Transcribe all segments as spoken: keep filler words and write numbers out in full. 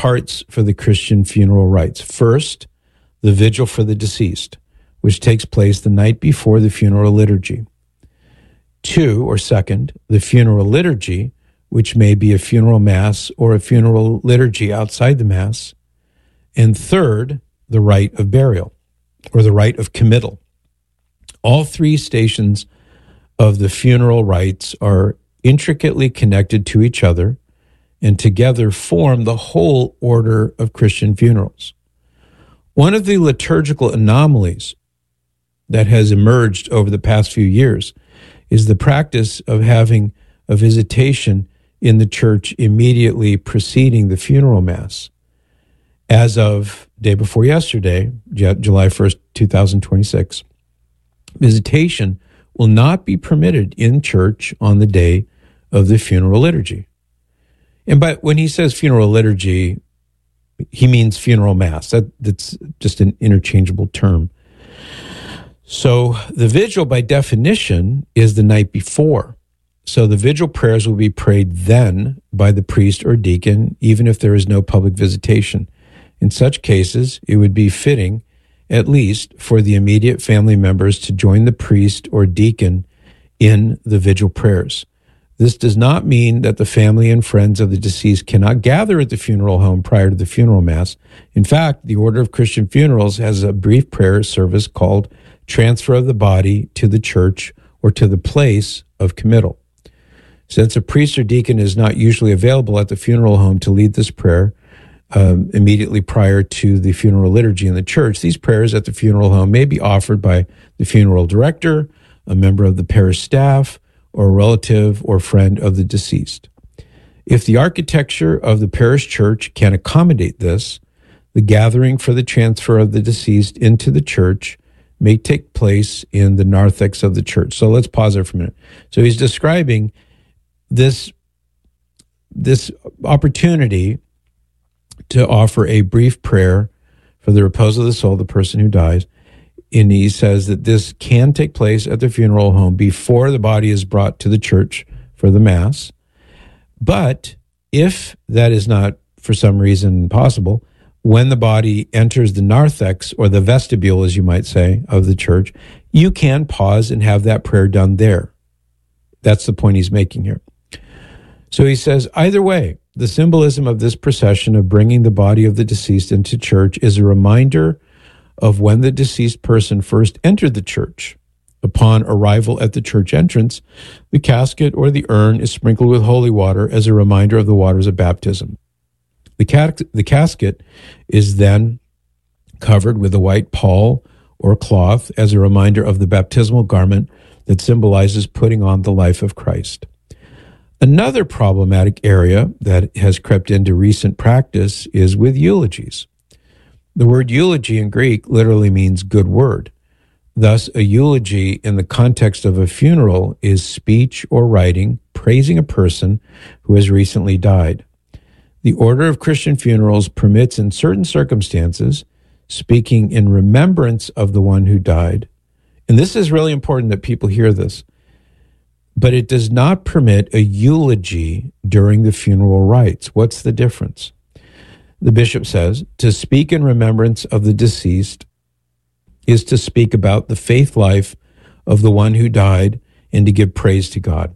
parts for the Christian funeral rites. First, the vigil for the deceased, which takes place the night before the funeral liturgy. Two, or second, the funeral liturgy, which may be a funeral mass or a funeral liturgy outside the mass. And third, the rite of burial, or the rite of committal. All three stations of the funeral rites are intricately connected to each other and together form the whole order of Christian funerals. One of the liturgical anomalies that has emerged over the past few years is the practice of having a visitation in the church immediately preceding the funeral mass. As of day before yesterday, July first, two thousand twenty-six, visitation will not be permitted in church on the day of the funeral liturgy. And by when he says funeral liturgy, he means funeral mass. That, that's just an interchangeable term. So the vigil, by definition, is the night before. So the vigil prayers will be prayed then by the priest or deacon, even if there is no public visitation. In such cases, it would be fitting, at least, for the immediate family members to join the priest or deacon in the vigil prayers. This does not mean that the family and friends of the deceased cannot gather at the funeral home prior to the funeral mass. In fact, the Order of Christian Funerals has a brief prayer service called Transfer of the Body to the Church or to the Place of Committal. Since a priest or deacon is not usually available at the funeral home to lead this prayer um, immediately prior to the funeral liturgy in the church, these prayers at the funeral home may be offered by the funeral director, a member of the parish staff, or a relative or friend of the deceased. If the architecture of the parish church can accommodate this, the gathering for the transfer of the deceased into the church may take place in the narthex of the church. So let's pause there for a minute. So he's describing this, this opportunity to offer a brief prayer for the repose of the soul of the person who dies. And he says that this can take place at the funeral home before the body is brought to the church for the mass. But if that is not, for some reason, possible, when the body enters the narthex, or the vestibule, as you might say, of the church, you can pause and have that prayer done there. That's the point he's making here. So he says, either way, the symbolism of this procession of bringing the body of the deceased into church is a reminder of when the deceased person first entered the church. Upon arrival at the church entrance, the casket or the urn is sprinkled with holy water as a reminder of the waters of baptism. The, cat- the casket is then covered with a white pall or cloth as a reminder of the baptismal garment that symbolizes putting on the life of Christ. Another problematic area that has crept into recent practice is with eulogies. The word eulogy in Greek literally means good word. Thus, a eulogy in the context of a funeral is speech or writing praising a person who has recently died. The Order of Christian Funerals permits, in certain circumstances, speaking in remembrance of the one who died. And this is really important that people hear this. But it does not permit a eulogy during the funeral rites. What's the difference? The bishop says, to speak in remembrance of the deceased is to speak about the faith life of the one who died and to give praise to God.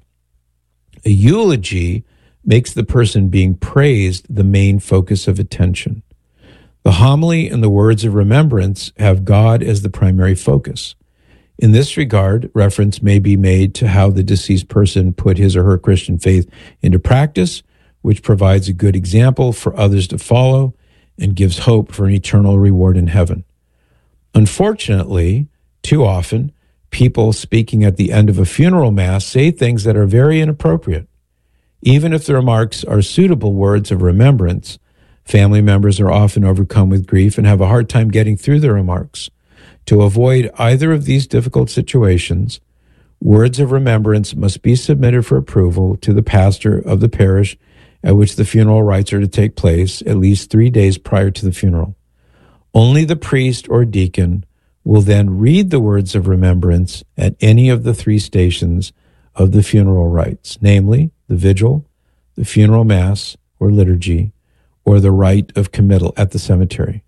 A eulogy makes the person being praised the main focus of attention. The homily and the words of remembrance have God as the primary focus. In this regard, reference may be made to how the deceased person put his or her Christian faith into practice, which provides a good example for others to follow and gives hope for an eternal reward in heaven. Unfortunately, too often, people speaking at the end of a funeral mass say things that are very inappropriate. Even if the remarks are suitable words of remembrance, family members are often overcome with grief and have a hard time getting through their remarks. To avoid either of these difficult situations, words of remembrance must be submitted for approval to the pastor of the parish at which the funeral rites are to take place at least three days prior to the funeral. Only the priest or deacon will then read the words of remembrance at any of the three stations of the funeral rites, namely the vigil, the funeral mass or liturgy, or the rite of committal at the cemetery.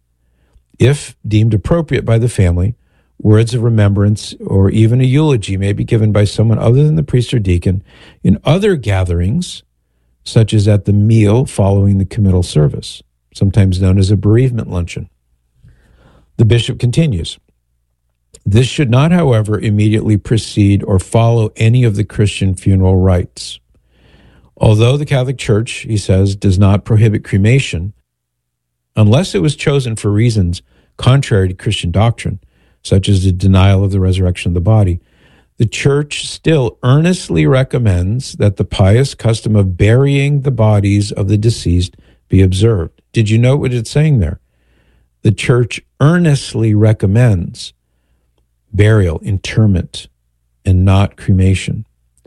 If deemed appropriate by the family, words of remembrance or even a eulogy may be given by someone other than the priest or deacon in other gatherings, such as at the meal following the committal service, sometimes known as a bereavement luncheon. The bishop continues, this should not, however, immediately precede or follow any of the Christian funeral rites. Although the Catholic Church, he says, does not prohibit cremation, unless it was chosen for reasons contrary to Christian doctrine, such as the denial of the resurrection of the body, the Church still earnestly recommends that the pious custom of burying the bodies of the deceased be observed. Did you note what it's saying there? The Church earnestly recommends burial, interment, and not cremation.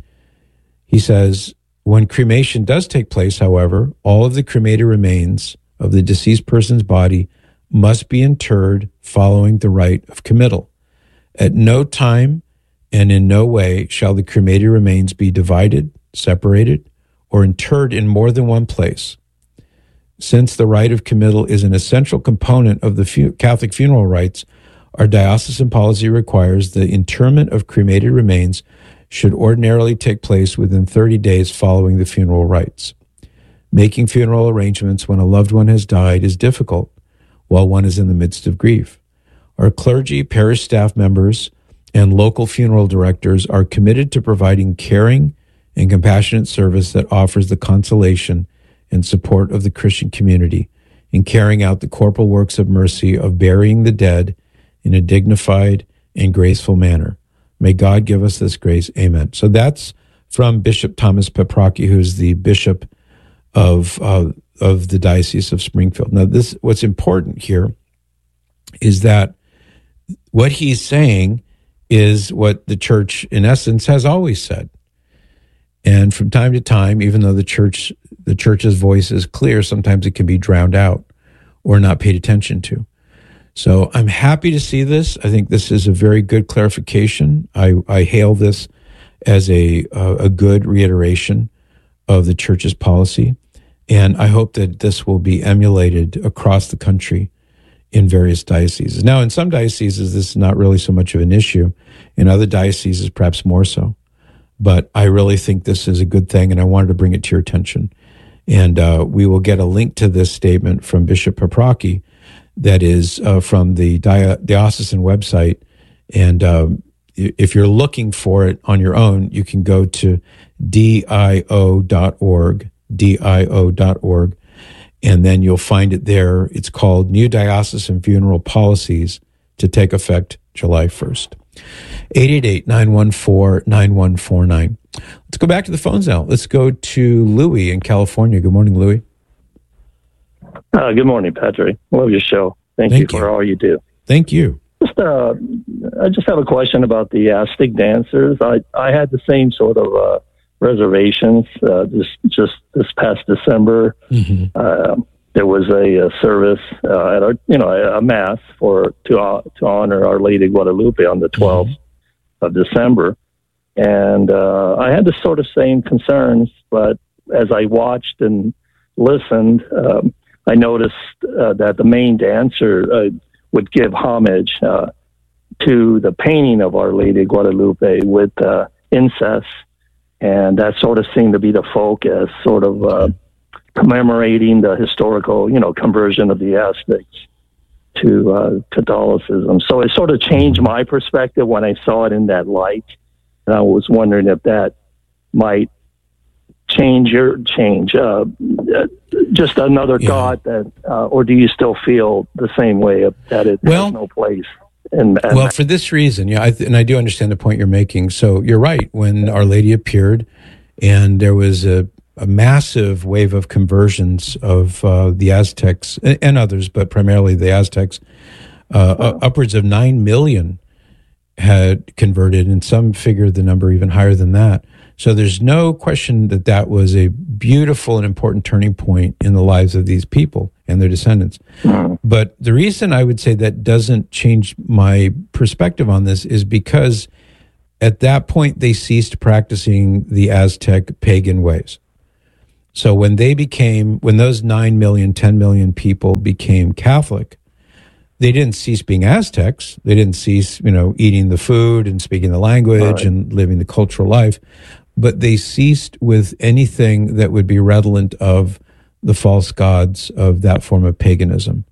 He says, when cremation does take place, however, all of the cremated remains of the deceased person's body must be interred following the rite of committal. At no time and in no way shall the cremated remains be divided, separated, or interred in more than one place. Since the rite of committal is an essential component of the fu- Catholic funeral rites, our diocesan policy requires the interment of cremated remains should ordinarily take place within thirty days following the funeral rites. Making funeral arrangements when a loved one has died is difficult while one is in the midst of grief. Our clergy, parish staff members, and local funeral directors are committed to providing caring and compassionate service that offers the consolation and support of the Christian community in carrying out the corporal works of mercy of burying the dead in a dignified and graceful manner. May God give us this grace. Amen. So that's from Bishop Thomas Peprocki, who's the bishop of uh, of the Diocese of Springfield. Now, this what's important here is that what he's saying is what the church, in essence, has always said. And from time to time, even though the church the church's voice is clear, sometimes it can be drowned out or not paid attention to. So I'm happy to see this. I think this is a very good clarification. I, I hail this as a, a a good reiteration of the church's policy. And I hope that this will be emulated across the country in various dioceses. Now, in some dioceses, this is not really so much of an issue. In other dioceses, perhaps more so. But I really think this is a good thing, and I wanted to bring it to your attention. And uh, we will get a link to this statement from Bishop Peprocki that is uh, from the dio- diocesan website. And um, if you're looking for it on your own, you can go to D I O dot org, D I O dot org, and then you'll find it there. It's called New Diocesan Funeral Policies to take effect July first. eight eight eight, nine one four, nine one four nine. Let's go back to the phones now. Let's go to Louis in California. Good morning, Louis. Uh, good morning, Patrick. Love your show. Thank, Thank you you for all you do. Thank you. Just, uh, I just have a question about the Aztec dancers. I, I had the same sort of uh, reservations uh, just just this past December. Mm-hmm. Uh, there was a, a service uh, at our, you know, a, a mass for to uh, to honor Our Lady Guadalupe on the twelfth mm-hmm. of December, and uh, I had the sort of same concerns. But as I watched and listened, um, I noticed uh, that the main dancer uh, would give homage uh, to the painting of Our Lady Guadalupe with uh, incest, and that sort of seemed to be the focus, sort of uh, commemorating the historical, you know, conversion of the Aztecs to uh, Catholicism. So it sort of changed my perspective when I saw it in that light, and I was wondering if that might change your change uh, just another yeah. thought that uh, or do you still feel the same way that it well, has no place in, in well for this reason yeah I th- and I do understand the point you're making. So you're right, when Our Lady appeared and there was a, a massive wave of conversions of uh, the Aztecs and, and others, but primarily the Aztecs, uh, wow. uh, upwards of nine million had converted, and some figure the number even higher than that. So there's no question that that was a beautiful and important turning point in the lives of these people and their descendants. Mm-hmm. But the reason I would say that doesn't change my perspective on this is because at that point they ceased practicing the Aztec pagan ways. So when they became, when those nine million, ten million people became Catholic, they didn't cease being Aztecs. They didn't cease, you know, eating the food and speaking the language right. and living the cultural life. But they ceased with anything that would be redolent of the false gods of that form of paganism.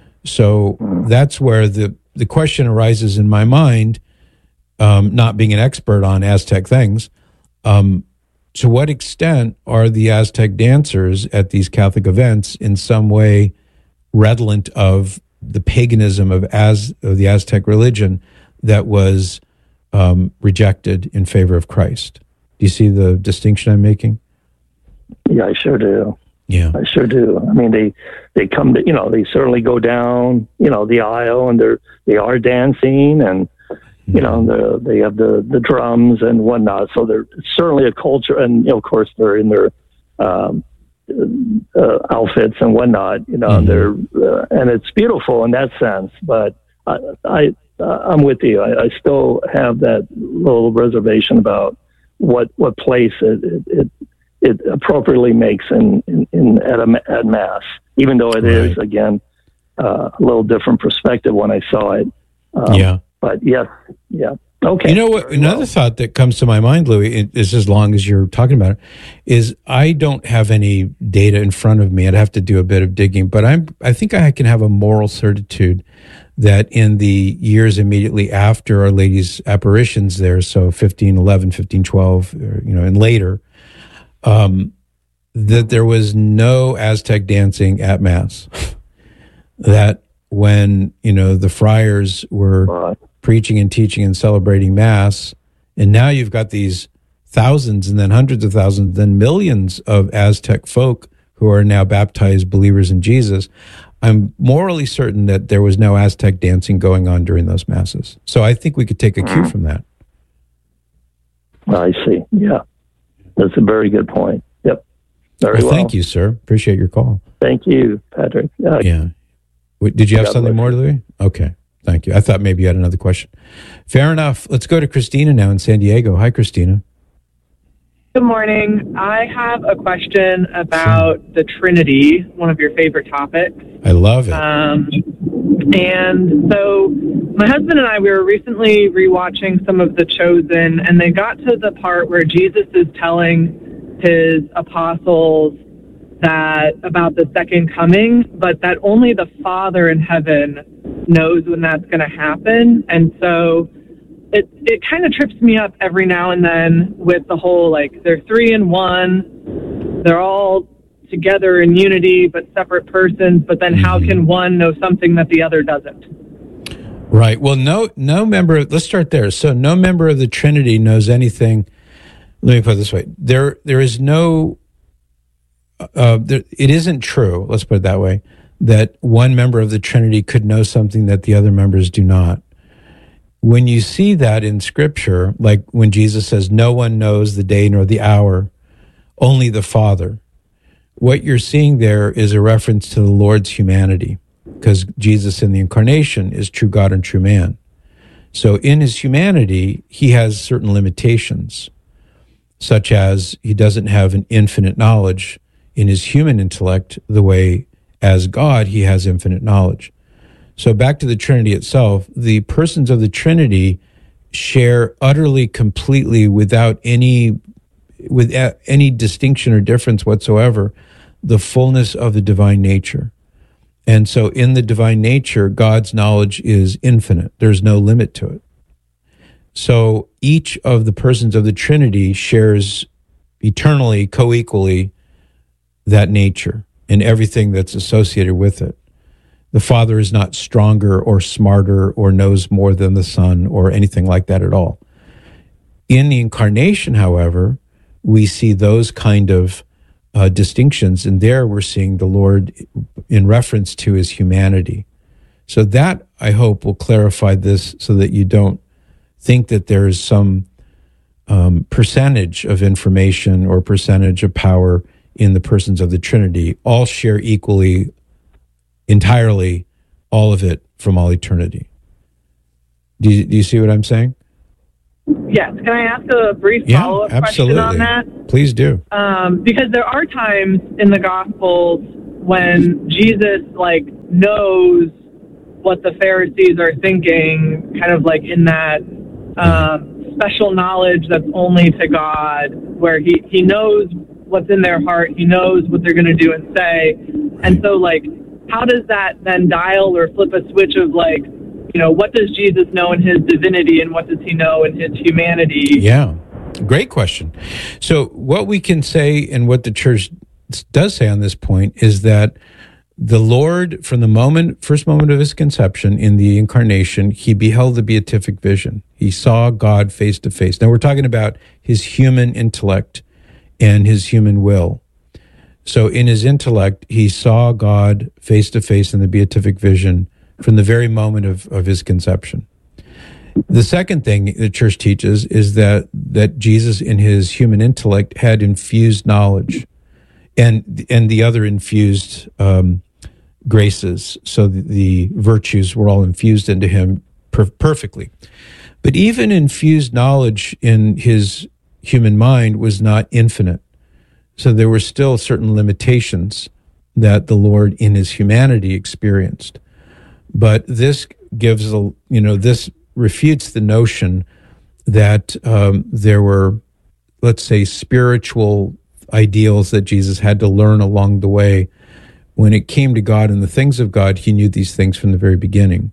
So that's where the, the question arises in my mind, um, not being an expert on Aztec things, um, to what extent are the Aztec dancers at these Catholic events in some way redolent of the paganism of Az of the Aztec religion that was um, rejected in favor of Christ? Do you see the distinction I'm making? Yeah, I sure do. Yeah, I sure do. I mean, they they come to, you know, they certainly go down, you know, the aisle, and they're they are dancing, and you know, the, they have the the drums and whatnot. So they're certainly a culture, and you know, of course, they're in their um, uh, outfits and whatnot. You know, mm-hmm. they're uh, and it's beautiful in that sense. But I, I I'm with you. I, I still have that little reservation about what what place it it, it, it appropriately makes in in, in at, a, at mass, even though it right. is again uh, a little different perspective when I saw it. Um, yeah. But yes, yeah. Okay. You know what? Another well. thought that comes to my mind, Louis, is as long as you're talking about it, is I don't have any data in front of me. I'd have to do a bit of digging, but I'm, I think I can have a moral certitude that in the years immediately after Our Lady's apparitions there, so fifteen eleven, fifteen twelve, or, you know, and later, um, that there was no Aztec dancing at Mass. That when, you know, the friars were uh, preaching and teaching and celebrating Mass, and now you've got these thousands and then hundreds of thousands, then millions of Aztec folk who are now baptized believers in Jesus. I'm morally certain that there was no Aztec dancing going on during those Masses. So I think we could take a cue from that. I see. Yeah. That's a very good point. Yep. Very well. well. Thank you, sir. Appreciate your call. Thank you, Patrick. Uh, yeah. Did you have God something more, Louis? Okay. Thank you. I thought maybe you had another question. Fair enough. Let's go to Christina now in San Diego. Hi, Christina. Good morning. I have a question about sure. the Trinity, one of your favorite topics. I love it. Um, and so my husband and I, we were recently rewatching some of The Chosen, and they got to the part where Jesus is telling his apostles that about the second coming, but that only the Father in heaven knows when that's going to happen. And so it it kind of trips me up every now and then with the whole, like, they're three in one, they're all together in unity, but separate persons, but then mm-hmm. how can one know something that the other doesn't? Right. Well, no, no member, let's start there. So no member of the Trinity knows anything. Let me put it this way. There, there is no, uh, there, it isn't true, let's put it that way, that one member of the Trinity could know something that the other members do not. When you see that in Scripture, like when Jesus says, no one knows the day nor the hour, only the Father, what you're seeing there is a reference to the Lord's humanity, because Jesus in the incarnation is true God and true man. So in his humanity, he has certain limitations, such as he doesn't have an infinite knowledge in his human intellect the way as God he has infinite knowledge. So back to the Trinity itself, the persons of the Trinity share utterly, completely, without any with any distinction or difference whatsoever, the fullness of the divine nature. And so in the divine nature, God's knowledge is infinite. There's no limit to it. So each of the persons of the Trinity shares eternally, co-equally, that nature and everything that's associated with it. The Father is not stronger or smarter or knows more than the Son or anything like that at all. In the incarnation, however, we see those kind of uh, distinctions, and there we're seeing the Lord in reference to his humanity. So that, I hope, will clarify this so that you don't think that there's some um, percentage of information or percentage of power in the persons of the Trinity. All share equally, entirely, all of it from all eternity. Do you, do you see what I'm saying? Yes. Can I ask a brief yeah, follow-up absolutely. question on that? Please do. Um, because there are times in the Gospels when Jesus, like, knows what the Pharisees are thinking, kind of like in that um, special knowledge that's only to God, where he, he knows what's in their heart, he knows what they're going to do and say. And so, like, how does that then dial or flip a switch of, like, you know, what does Jesus know in his divinity and what does he know in his humanity? Yeah, great question. So what we can say and what the church does say on this point is that the Lord, from the moment, first moment of his conception in the incarnation, he beheld the beatific vision. He saw God face to face. Now we're talking about his human intellect and his human will. So in his intellect, he saw God face to face in the beatific vision from the very moment of, of his conception. The second thing the church teaches is that, that Jesus in his human intellect had infused knowledge and and the other infused um, graces. So the, the virtues were all infused into him per- perfectly. But even infused knowledge in his human mind was not infinite. So there were still certain limitations that the Lord in his humanity experienced. But this gives, a, you know, this refutes the notion that um, there were, let's say, spiritual ideals that Jesus had to learn along the way. When it came to God and the things of God, he knew these things from the very beginning.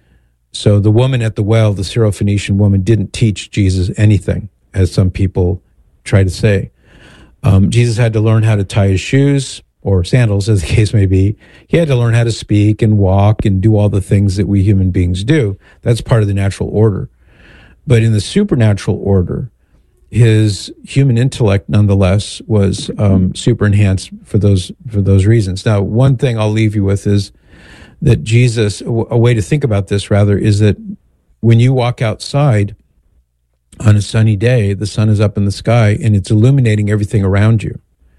So the woman at the well, the Syrophoenician woman, didn't teach Jesus anything, as some people try to say. Um, Jesus had to learn how to tie his shoes, or sandals, as the case may be. He had to learn how to speak and walk and do all the things that we human beings do. That's part of the natural order. But in the supernatural order, his human intellect, nonetheless, was um, super enhanced for those for those reasons. Now, one thing I'll leave you with is that Jesus, a way to think about this, rather, is that when you walk outside on a sunny day, the sun is up in the sky and it's illuminating everything around you.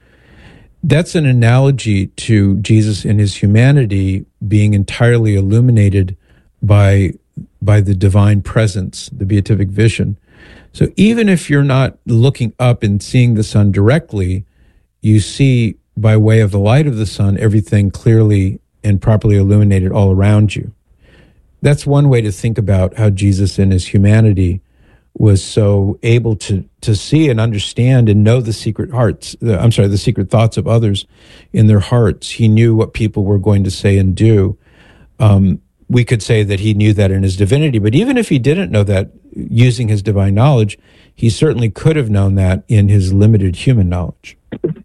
That's an analogy to Jesus in his humanity being entirely illuminated by, by the divine presence, the beatific vision. So even if you're not looking up and seeing the sun directly, you see by way of the light of the sun everything clearly and properly illuminated all around you. That's one way to think about how Jesus in his humanity was so able to to see and understand and know the secret hearts, the, I'm sorry, the secret thoughts of others in their hearts. He knew what people were going to say and do. Um, we could say that he knew that in his divinity, but even if he didn't know that using his divine knowledge, he certainly could have known that in his limited human knowledge.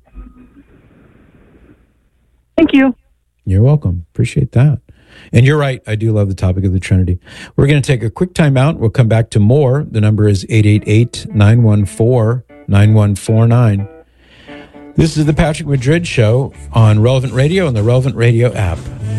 Thank you. You're welcome. Appreciate that. And you're right. I do love the topic of the Trinity. We're going to take a quick time out. We'll come back to more. The number is eight eight eight, nine one four, nine one four nine. This is the Patrick Madrid Show on Relevant Radio and the Relevant Radio app.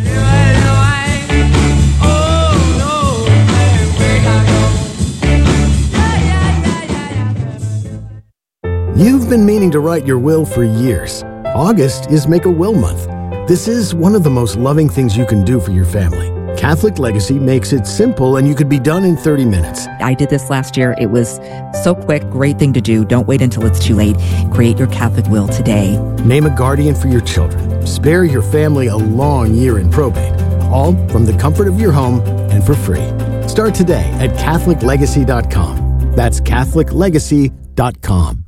You've been meaning to write your will for years. August is Make a Will Month. This is one of the most loving things you can do for your family. Catholic Legacy makes it simple and you could be done in thirty minutes. I did this last year. It was so quick. Great thing to do. Don't wait until it's too late. Create your Catholic will today. Name a guardian for your children. Spare your family a long year in probate. All from the comfort of your home and for free. Start today at Catholic Legacy dot com. That's Catholic Legacy dot com.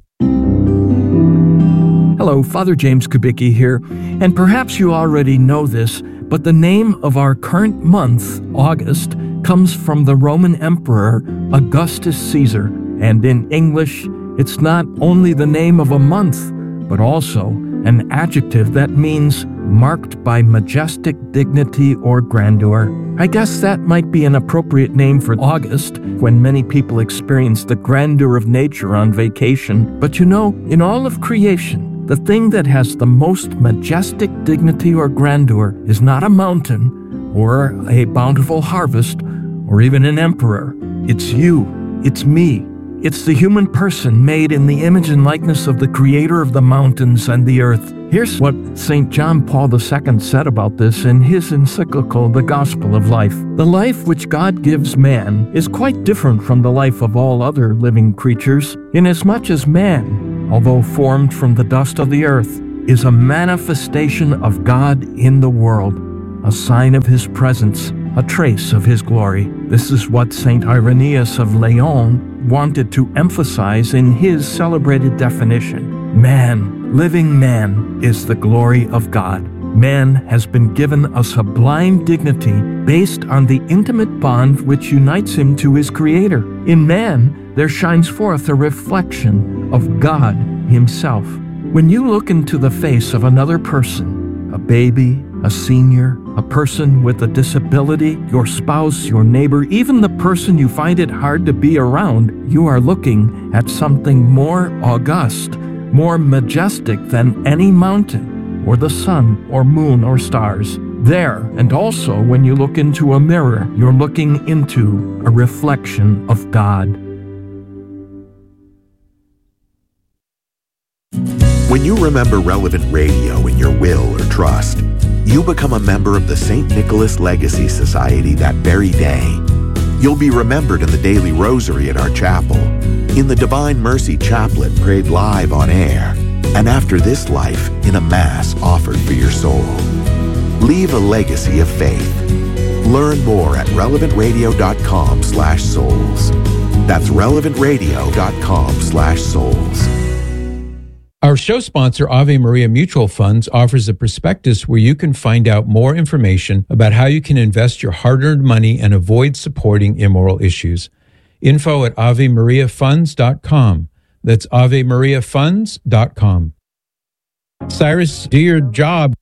Hello, Father James Kubicki here, and perhaps you already know this, but the name of our current month, August, comes from the Roman Emperor Augustus Caesar, and in English, it's not only the name of a month, but also an adjective that means marked by majestic dignity or grandeur. I guess that might be an appropriate name for August, when many people experience the grandeur of nature on vacation. But you know, in all of creation, the thing that has the most majestic dignity or grandeur is not a mountain, or a bountiful harvest, or even an emperor. It's you, it's me, It's the human person made in the image and likeness of the Creator of the mountains and the earth. Here's what Saint John Paul the Second said about this in his encyclical, The Gospel of Life. The life which God gives man is quite different from the life of all other living creatures, inasmuch as man, although formed from the dust of the earth, is a manifestation of God in the world, a sign of his presence, a trace of his glory. This is what Saint Irenaeus of Lyon wanted to emphasize in his celebrated definition. Man, living man, is the glory of God. Man has been given a sublime dignity based on the intimate bond which unites him to his Creator. In man, there shines forth a reflection of God himself. When you look into the face of another person, a baby, a senior, a person with a disability, your spouse, your neighbor, even the person you find it hard to be around, you are looking at something more august, more majestic than any mountain, or the sun, or moon, or stars. There, and also when you look into a mirror, you're looking into a reflection of God. When you remember Relevant Radio in your will or trust, you become a member of the Saint Nicholas Legacy Society that very day. You'll be remembered in the daily rosary at our chapel, in the Divine Mercy Chaplet prayed live on air, and after this life in a Mass offered for your soul. Leave a legacy of faith. Learn more at relevantradio.com slash souls. That's relevantradio.com slash souls. Our show sponsor, Ave Maria Mutual Funds, offers a prospectus where you can find out more information about how you can invest your hard-earned money and avoid supporting immoral issues. Info at ave maria funds dot com. That's ave maria funds dot com. Cyrus, do your job.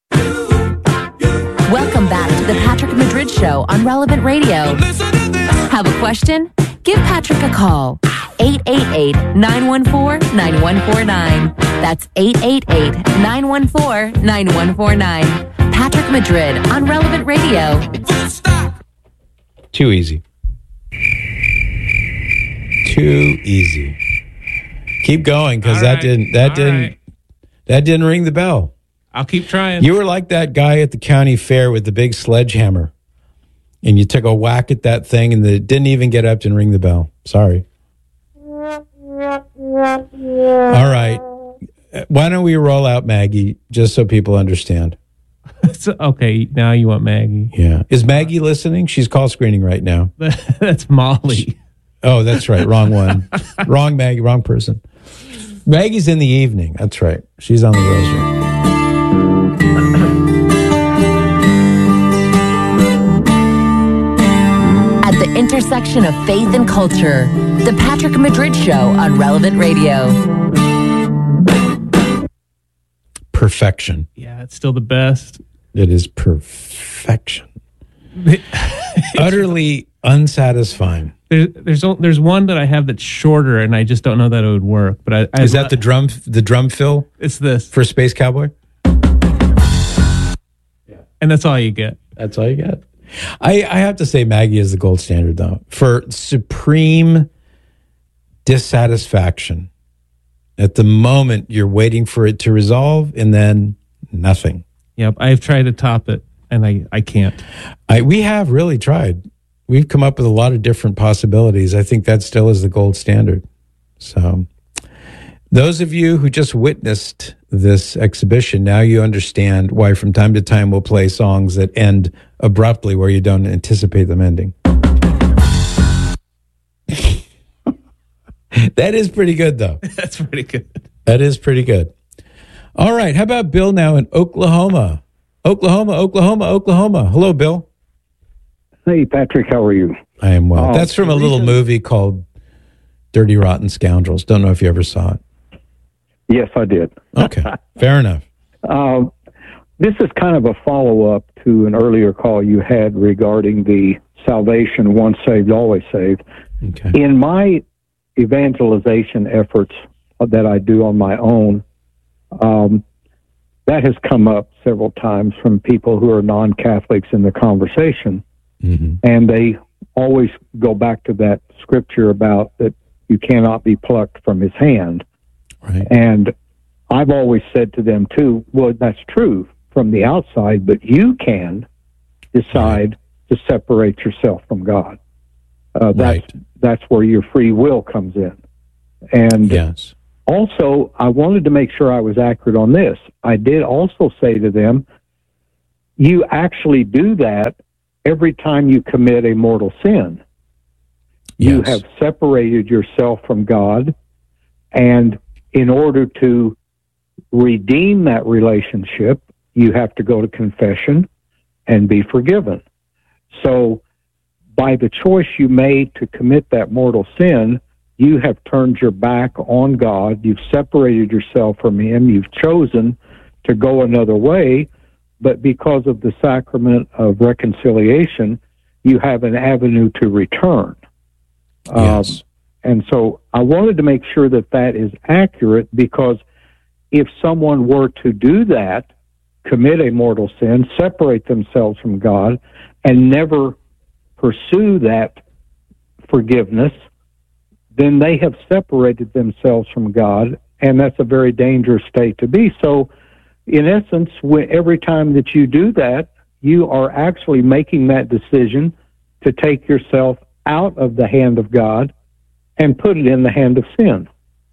Welcome back to the Patrick Madrid Show on Relevant Radio. Have a question? Give Patrick a call. eight eight eight, nine one four, nine one four nine. That's eight eight eight, nine one four, nine one four nine. Patrick Madrid on Relevant Radio. Too easy. Too easy. Keep going, because that right. didn't that All didn't right. that didn't ring the bell. I'll keep trying. You were like that guy at the county fair with the big sledgehammer, and you took a whack at that thing, and it didn't even get up and ring the bell. Sorry. All right. Why don't we roll out Maggie, just so people understand? So, okay, now you want Maggie. Yeah. Is Maggie listening? She's call screening right now. That's Molly. Oh, that's right. Wrong one. Wrong Maggie. Wrong person. Maggie's in the evening. That's right. She's on the rosary. At the intersection of faith and culture, the Patrick Madrid Show on Relevant Radio. Perfection. Yeah, it's still the best. It is perfection. Utterly unsatisfying. There, there's o- there's one that I have that's shorter, and I just don't know that it would work. But I, I Is that the drum the drum fill It's this, for Space Cowboy? and that's all you get. That's all you get. I, I have to say Maggie is the gold standard, though, for supreme dissatisfaction. At the moment, you're waiting for it to resolve, and then nothing. Yep, I've tried to top it, and I, I can't. I we have really tried. We've come up with a lot of different possibilities. I think that still is the gold standard. So those of you who just witnessed this exhibition, now you understand why from time to time we'll play songs that end abruptly where you don't anticipate them ending. That is pretty good, though. That's pretty good. That is pretty good. All right. How about Bill now in Oklahoma? Oklahoma, Oklahoma, Oklahoma. Hello, Bill. Hey, Patrick, how are you? I am well. Uh, That's from a little movie called Dirty Rotten Scoundrels. Don't know if you ever saw it. Yes, I did. Okay, fair enough. Uh, this is kind of a follow-up to an earlier call you had regarding the salvation, once saved, always saved. Okay. In my evangelization efforts that I do on my own, um, that has come up several times from people who are non-Catholics in the conversation. Mm-hmm. And they always go back to that scripture about that you cannot be plucked from his hand. Right. And I've always said to them, too, well, that's true from the outside, but you can decide right. to separate yourself from God. Uh, that's, right. that's where your free will comes in. And yes. also, I wanted to make sure I was accurate on this. I did also say to them, you actually do that every time you commit a mortal sin. Yes. You have separated yourself from God, and in order to redeem that relationship, you have to go to confession and be forgiven. So, by the choice you made to commit that mortal sin, you have turned your back on God. You've separated yourself from Him. You've chosen to go another way, but because of the sacrament of reconciliation, you have an avenue to return. Yes. Um, and so I wanted to make sure that that is accurate, because if someone were to do that, commit a mortal sin, separate themselves from God, and never pursue that forgiveness, then they have separated themselves from God, and that's a very dangerous state to be. So, in essence, every time that you do that, you are actually making that decision to take yourself out of the hand of God and put it in the hand of sin.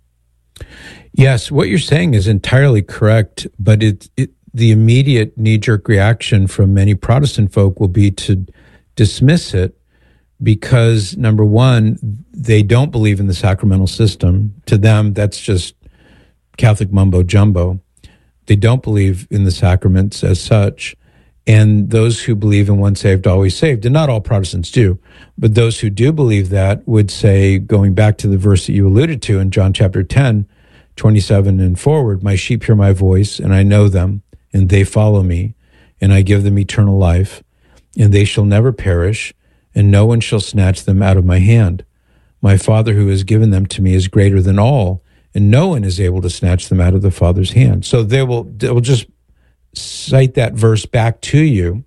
Yes, what you're saying is entirely correct, but it, it the immediate knee-jerk reaction from many Protestant folk will be to dismiss it because, number one, they don't believe in the sacramental system. To them, that's just Catholic mumbo-jumbo. They don't believe in the sacraments as such. And those who believe in once saved, always saved, and not all Protestants do, but those who do believe that would say, going back to the verse that you alluded to in John chapter ten, twenty-seven and forward, my sheep hear my voice, and I know them, and they follow me, and I give them eternal life, and they shall never perish, and no one shall snatch them out of my hand. My Father who has given them to me is greater than all, and no one is able to snatch them out of the Father's hand. So they will, they will just cite that verse back to you,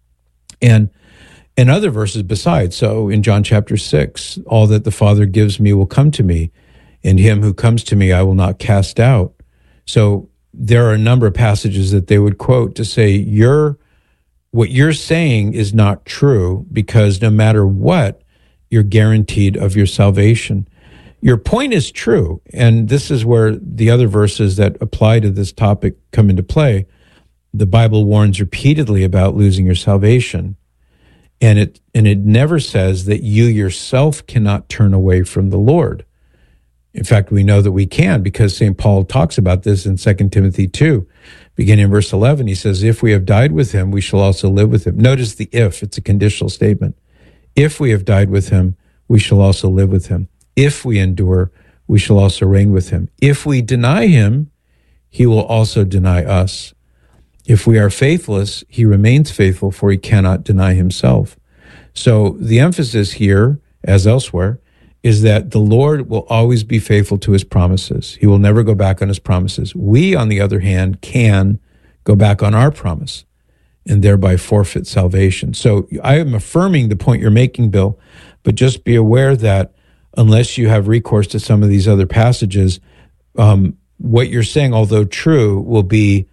and and other verses besides. So in John chapter six, all that the Father gives me will come to me, and him who comes to me I will not cast out. So there are a number of passages that they would quote to say, you're, what you're saying is not true, because no matter what, you're guaranteed of your salvation. Your point is true, and this is where the other verses that apply to this topic come into play. The Bible warns repeatedly about losing your salvation, and it and it never says that you yourself cannot turn away from the Lord. In fact, we know that we can, because Saint Paul talks about this in Second Timothy two, beginning in verse eleven. He says, if we have died with him, we shall also live with him. Notice the if, it's a conditional statement. If we have died with him, we shall also live with him. If we endure, we shall also reign with him. If we deny him, he will also deny us. If we are faithless, he remains faithful, for he cannot deny himself. So the emphasis here, as elsewhere, is that the Lord will always be faithful to his promises. He will never go back on his promises. We, on the other hand, can go back on our promise and thereby forfeit salvation. So I am affirming the point you're making, Bill, but just be aware that unless you have recourse to some of these other passages, um, what you're saying, although true, will be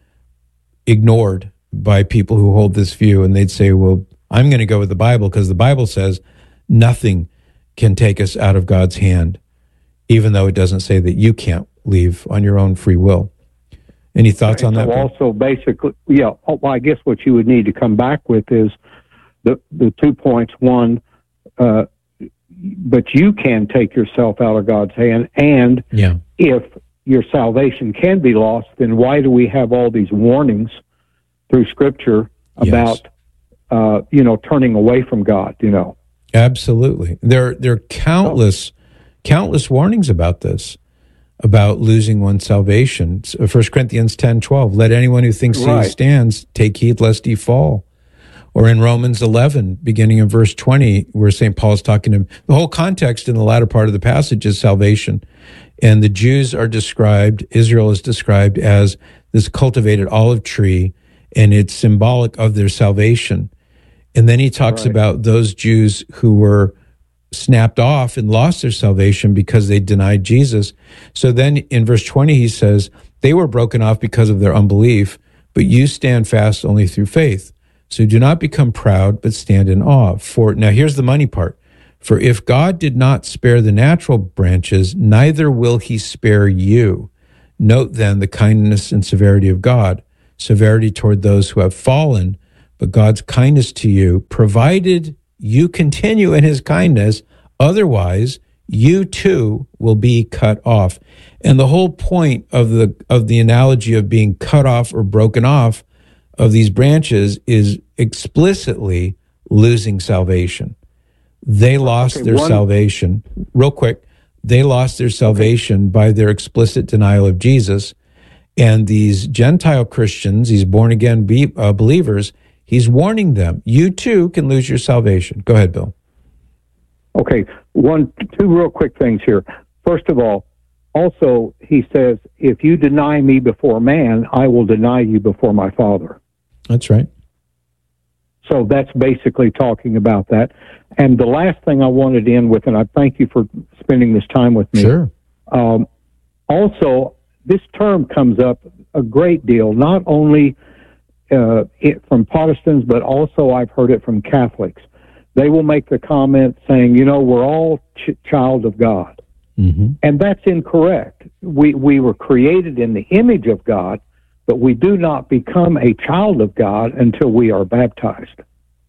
ignored by people who hold this view, and they'd say, well, I'm going to go with the Bible because the Bible says nothing can take us out of God's hand, even though it doesn't say that you can't leave on your own free will. Any thoughts on that? So also, basically, yeah, well, I guess what you would need to come back with is the, the two points. One, uh, but you can take yourself out of God's hand, and yeah. if your salvation can be lost, then why do we have all these warnings through Scripture about, yes. uh, you know, turning away from God, you know? Absolutely. There, there are countless, oh. countless warnings about this, about losing one's salvation. First Corinthians ten twelve, let anyone who thinks right. he stands take heed lest he fall. Or in Romans eleven, beginning in verse twenty, where Saint Paul's talking to him. The whole context in the latter part of the passage is salvation. And the Jews are described, Israel is described as this cultivated olive tree, and it's symbolic of their salvation. And then he talks right. about those Jews who were snapped off and lost their salvation because they denied Jesus. So then in verse twenty, he says, they were broken off because of their unbelief, but you stand fast only through faith. So do not become proud, but stand in awe. For now, here's the money part. For if God did not spare the natural branches, neither will he spare you. Note then the kindness and severity of God, severity toward those who have fallen, but God's kindness to you, provided you continue in his kindness, otherwise you too will be cut off. And the whole point of the of the analogy of being cut off or broken off of these branches is explicitly losing salvation. They lost okay, their one, salvation. Real quick, they lost their salvation okay. by their explicit denial of Jesus. And these Gentile Christians, these born-again be, uh, believers, he's warning them, you too can lose your salvation. Go ahead, Bill. Okay, one, two real quick things here. First of all, also, he says, if you deny me before man, I will deny you before my Father. That's right. So that's basically talking about that. And the last thing I wanted to end with, and I thank you for spending this time with me. Sure. Um, also, this term comes up a great deal, not only uh, it, from Protestants, but also I've heard it from Catholics. They will make the comment saying, you know, we're all ch- child of God. Mm-hmm. And that's incorrect. We, we were created in the image of God, but we do not become a child of God until we are baptized.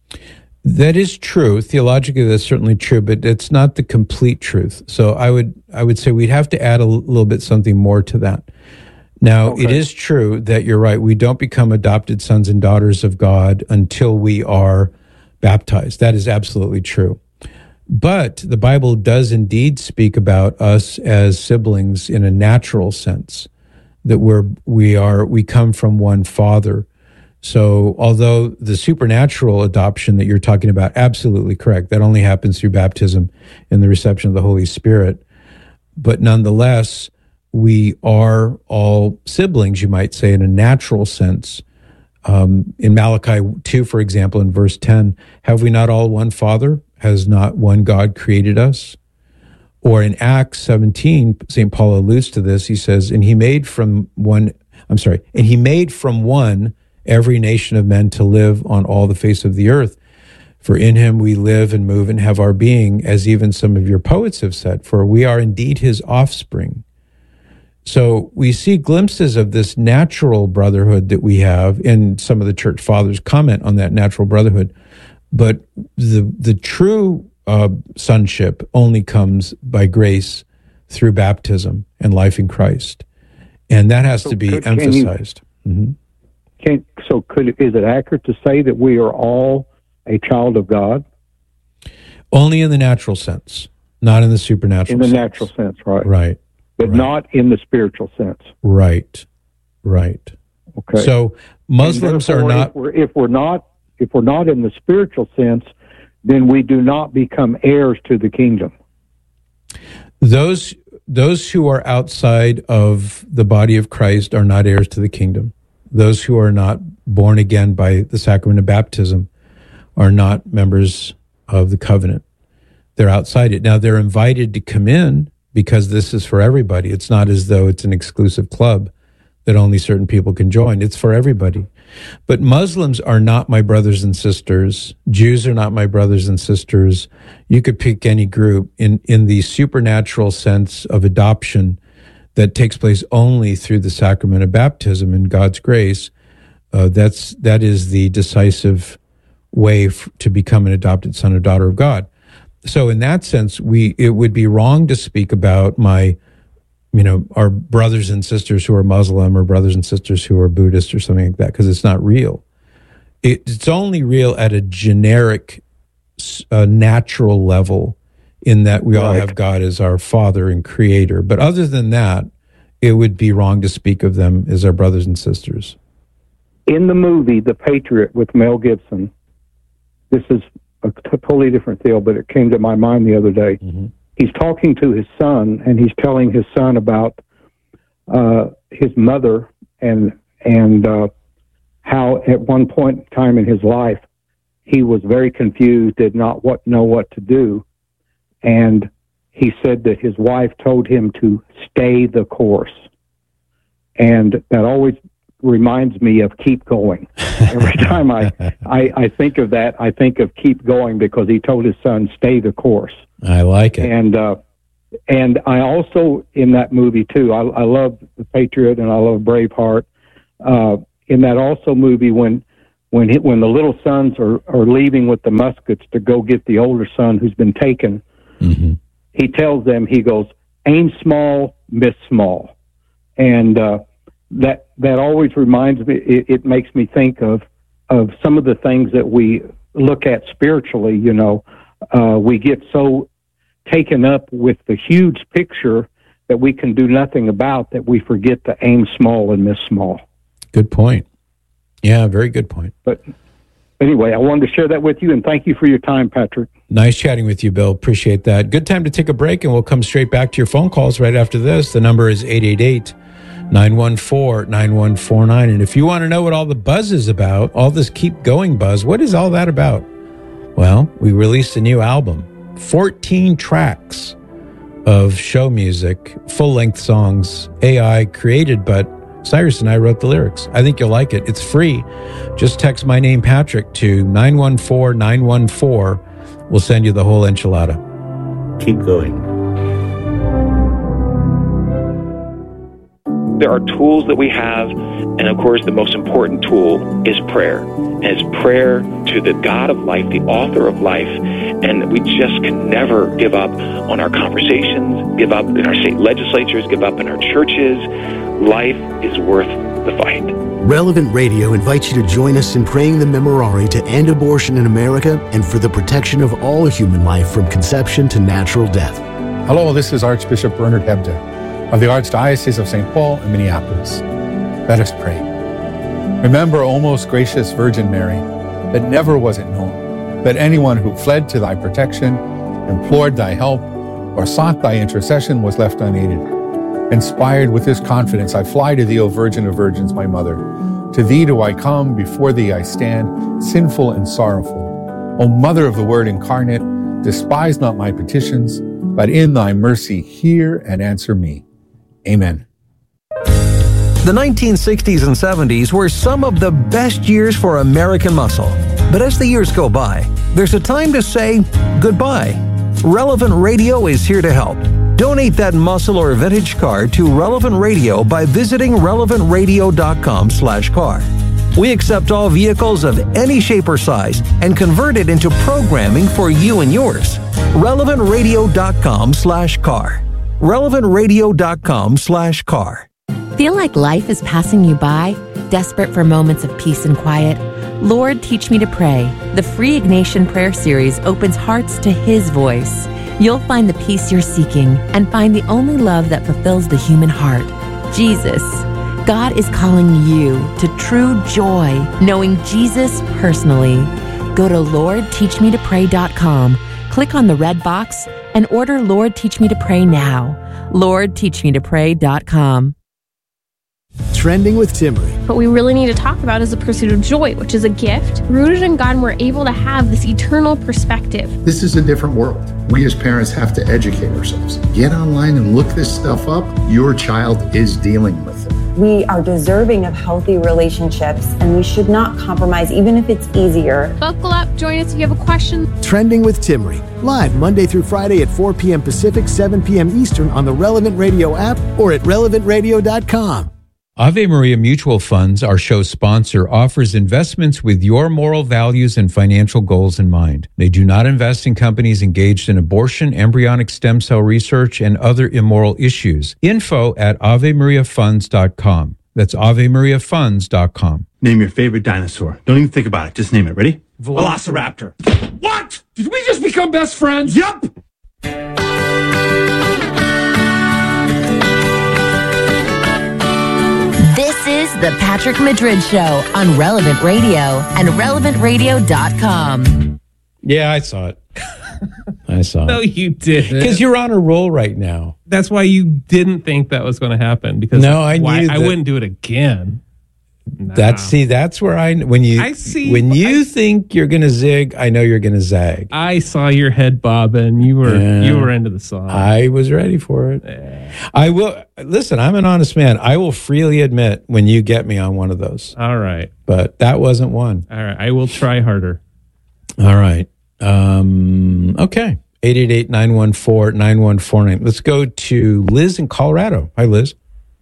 That is true. Theologically, that's certainly true, but it's not the complete truth. So I would I would say we'd have to add a little bit something more to that. Now, okay. It is true that you're right. We don't become adopted sons and daughters of God until we are baptized. That is absolutely true. But the Bible does indeed speak about us as siblings in a natural sense, that we're we are we come from one Father. So although the supernatural adoption that you're talking about, absolutely correct, that only happens through baptism and the reception of the Holy Spirit. But nonetheless, we are all siblings, you might say, in a natural sense. Um, in Malachi two, for example, in verse ten, have we not all one Father? Has not one God created us? Or in Acts seventeen, Saint Paul alludes to this. He says, and he made from one, I'm sorry, and he made from one every nation of men to live on all the face of the earth. For in him we live and move and have our being, as even some of your poets have said, for we are indeed his offspring. So we see glimpses of this natural brotherhood that we have, and some of the church fathers comment on that natural brotherhood. But the the true uh, sonship only comes by grace through baptism and life in Christ. And that has so to be could, emphasized. Can you, mm-hmm. can, so could, is it accurate to say that we are all a child of God? Only in the natural sense, not in the supernatural sense. In the sense. natural sense, right. Right. But right. not in the spiritual sense. Right. Right. Okay. So Muslims are not... If we're, if we're not if we're not in the spiritual sense, then we do not become heirs to the kingdom. Those those who are outside of the body of Christ are not heirs to the kingdom. Those who are not born again by the sacrament of baptism are not members of the covenant. They're outside it. Now, they're invited to come in because this is for everybody. It's not as though it's an exclusive club that only certain people can join. It's for everybody. But Muslims are not my brothers and sisters. Jews are not my brothers and sisters. You could pick any group in, in the supernatural sense of adoption that takes place only through the sacrament of baptism and God's grace. Uh, that's, that is the decisive way f- to become an adopted son or daughter of God. So in that sense, we, it would be wrong to speak about my you know, our brothers and sisters who are Muslim or brothers and sisters who are Buddhist or something like that, because it's not real. It, it's only real at a generic, uh, natural level in that we right. all have God as our Father and Creator. But other than that, it would be wrong to speak of them as our brothers and sisters. In the movie The Patriot with Mel Gibson, this is a totally different deal, but it came to my mind the other day. Mm-hmm. He's talking to his son, and he's telling his son about uh, his mother and and uh, how at one point in time in his life he was very confused, did not what know what to do, and he said that his wife told him to stay the course. And that always reminds me of keep going. Every time I, I, I think of that, I think of keep going, because he told his son, stay the course. I like it. And, uh, and I also, in that movie too, I, I love The Patriot and I love Braveheart. Uh, in that also movie, when, when, he, when the little sons are, are leaving with the muskets to go get the older son who's been taken, mm-hmm. he tells them, he goes, aim small, miss small. And, uh, that, that always reminds me, it, it makes me think of, of some of the things that we look at spiritually. You know, uh, we get so taken up with the huge picture that we can do nothing about, that we forget to aim small and miss small. Good point. Yeah, very good point. But anyway, I wanted to share that with you, and thank you for your time, Patrick. Nice chatting with you, Bill. Appreciate that. Good time to take a break, and we'll come straight back to your phone calls right after this. The number is eight eight eight, nine one four, nine one four nine. And if you want to know what all the buzz is about, all this keep going buzz, what is all that about? Well, we released a new album, fourteen tracks of show music, full-length songs, A I created, but Cyrus and I wrote the lyrics. I think you'll like it. It's free. Just text my name, Patrick, to nine one four, nine one four. We'll send you the whole enchilada. Keep going. There are tools that we have, and of course the most important tool is prayer. And it's prayer to the God of life, the author of life, and we just can never give up on our conversations, give up in our state legislatures, give up in our churches. Life is worth the fight. Relevant Radio invites you to join us in praying the Memorare to end abortion in America and for the protection of all human life from conception to natural death. Hello, this is Archbishop Bernard Hebda of the Archdiocese of Saint Paul and Minneapolis. Let us pray. Remember, O most gracious Virgin Mary, that never was it known that anyone who fled to thy protection, implored thy help, or sought thy intercession was left unaided. Inspired with this confidence, I fly to thee, O Virgin of Virgins, my mother. To thee do I come, before thee I stand, sinful and sorrowful. O Mother of the Word incarnate, despise not my petitions, but in thy mercy hear and answer me. Amen. The nineteen sixties and seventies were some of the best years for American muscle. But as the years go by, there's a time to say goodbye. Relevant Radio is here to help. Donate that muscle or vintage car to Relevant Radio by visiting relevant radio dot com slash car. We accept all vehicles of any shape or size and convert it into programming for you and yours. relevant radio dot com slash car. relevant radio dot com slash car. Feel like life is passing you by? Desperate for moments of peace and quiet? Lord, Teach Me to Pray. The free Ignatian Prayer Series opens hearts to His voice. You'll find the peace you're seeking and find the only love that fulfills the human heart, Jesus. God is calling you to true joy, knowing Jesus personally. Go to lord teach me to pray dot com, click on the red box, and order Lord Teach Me to Pray now. lord teach me to pray dot com. Trending with Timmery. What we really need to talk about is the pursuit of joy, which is a gift. Rooted in God, and we're able to have this eternal perspective. This is a different world. We as parents have to educate ourselves. Get online and look this stuff up. Your child is dealing with it. We are deserving of healthy relationships, and we should not compromise, even if it's easier. Buckle up. Join us if you have a question. Trending with Timmery. Live Monday through Friday at four p.m. Pacific, seven p.m. Eastern on the Relevant Radio app or at relevant radio dot com. Ave Maria Mutual Funds, our show sponsor, offers investments with your moral values and financial goals in mind. They do not invest in companies engaged in abortion, embryonic stem cell research, and other immoral issues. Info at ave maria funds dot com. That's ave maria funds dot com. Name your favorite dinosaur. Don't even think about it. Just name it. Ready? Velociraptor. What? Did we just become best friends? Yup. This is the Patrick Madrid Show on Relevant Radio and relevant radio dot com. Yeah, I saw it. I saw No, it. you didn't. Because you're on a roll right now. That's why you didn't think that was going to happen. Because No, I why, knew I that- wouldn't do it again. Nah. That's see. That's where I when you I see, when you I, think you're going to zig, I know you're going to zag. I saw your head bobbing. You were Yeah. you were into the song. I was ready for it. Yeah. I will listen. I'm an honest man. I will freely admit when you get me on one of those. All right, but that wasn't one. All right, I will try harder. All right. Um, okay. eight eight eight, nine one four, nine one four nine. Let's go to Liz in Colorado. Hi, Liz.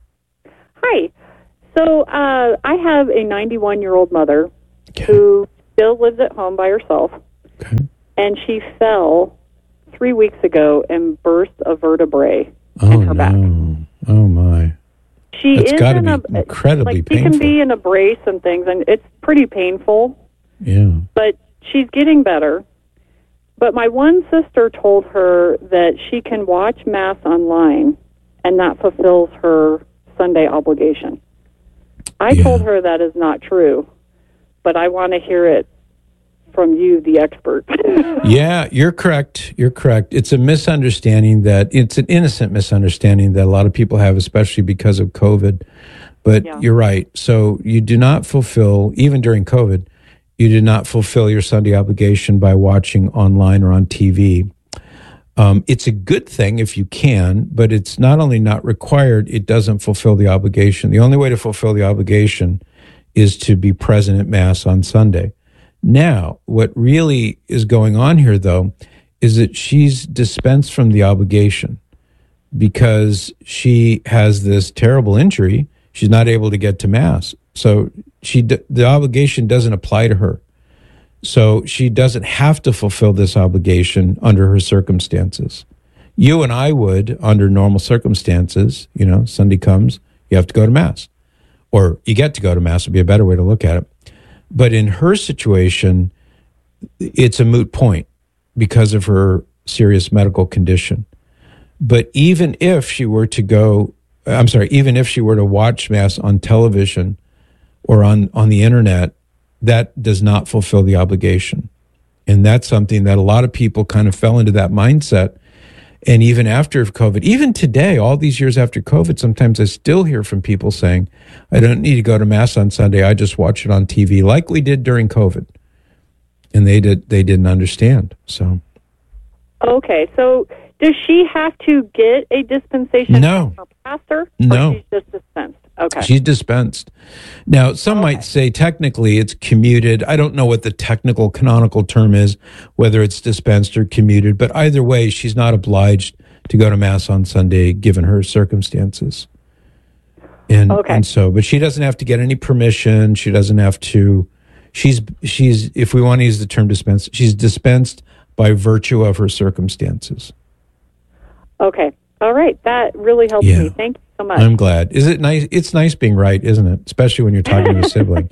Hi. So uh, I have a ninety-one-year-old mother okay. who still lives at home by herself, okay. and she fell three weeks ago and burst a vertebrae oh, in her no. back. Oh, my. She That's is got to in be a, incredibly like, painful. She can be in a brace and things, and it's pretty painful. Yeah. But she's getting better. But my one sister told her that she can watch Mass online, and that fulfills her Sunday obligation. I yeah. told her that is not true, but I want to hear it from you, the expert. Yeah, you're correct. You're correct. It's a misunderstanding that it's an innocent misunderstanding that a lot of people have, especially because of COVID. But yeah. you're right. So you do not fulfill, even during COVID, you did not fulfill your Sunday obligation by watching online or on T V. Um, it's a good thing if you can, but it's not only not required, it doesn't fulfill the obligation. The only way to fulfill the obligation is to be present at Mass on Sunday. Now, what really is going on here, though, is that she's dispensed from the obligation because she has this terrible injury. She's not able to get to Mass. So she the obligation doesn't apply to her. So she doesn't have to fulfill this obligation under her circumstances. You and I would, under normal circumstances, you know, Sunday comes, you have to go to Mass. Or you get to go to Mass would be a better way to look at it. But in her situation, it's a moot point because of her serious medical condition. But even if she were to go, I'm sorry, even if she were to watch Mass on television or on, on the internet, that does not fulfill the obligation. And that's something that a lot of people kind of fell into that mindset. And even after COVID, even today, all these years after COVID, sometimes I still hear from people saying, I don't need to go to Mass on Sunday. I just watch it on T V, like we did during COVID. And they did, they didn't understand. So. Okay. So does she have to get a dispensation no. from her pastor? No. Or she's just dispensed? Okay. She's dispensed. Now, some okay. might say technically it's commuted. I don't know what the technical canonical term is, whether it's dispensed or commuted, but either way, she's not obliged to go to Mass on Sunday given her circumstances. And, okay. and so, but she doesn't have to get any permission. She doesn't have to, she's, she's, if we want to use the term dispensed, she's dispensed by virtue of her circumstances. Okay. All right. That really helps yeah. me. Thank you so much. I'm glad. Is it nice? It's nice being right, isn't it? Especially when you're talking to a sibling.